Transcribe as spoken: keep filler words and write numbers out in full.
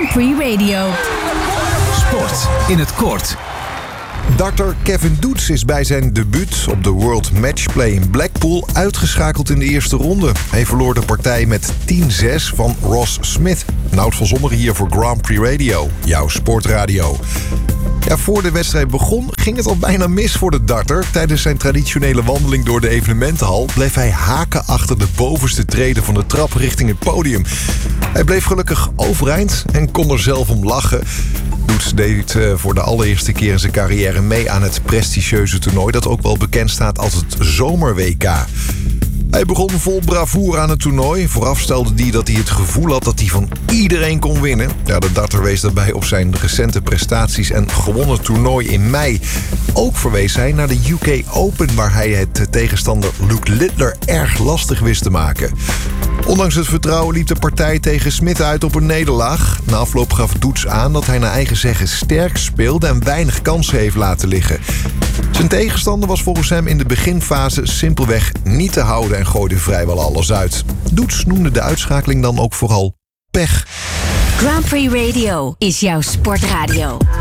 Prix Radio. Sport in het kort. Darter Kevin Doets is bij zijn debuut op de World Matchplay in Blackpool uitgeschakeld in de eerste ronde. Hij verloor de partij met tien zes van Ross Smith. Nout van Zonderen hier voor Grand Prix Radio, jouw sportradio. Ja, voor de wedstrijd begon ging het al bijna mis voor de darter. Tijdens zijn traditionele wandeling door de evenementenhal bleef hij haken achter de bovenste treden van de trap richting het podium. Hij bleef gelukkig overeind en kon er zelf om lachen. Doets deed voor de allereerste keer in zijn carrière mee aan het prestigieuze toernooi dat ook wel bekend staat als het Zomer-W K. Hij begon vol bravoure aan het toernooi. Vooraf stelde hij dat hij het gevoel had dat hij van iedereen kon winnen. Ja, de darter wees daarbij op zijn recente prestaties en gewonnen toernooi in mei. Ook verwees hij naar de U K Open, waar hij het tegenstander Luke Littler erg lastig wist te maken. Ondanks het vertrouwen liep de partij tegen Smith uit op een nederlaag. Na afloop gaf Doets aan dat hij naar eigen zeggen sterk speelde en weinig kansen heeft laten liggen. Zijn tegenstander was volgens hem in de beginfase simpelweg niet te houden en gooide vrijwel alles uit. Doets noemde de uitschakeling dan ook vooral pech. Grand Prix Radio is jouw sportradio.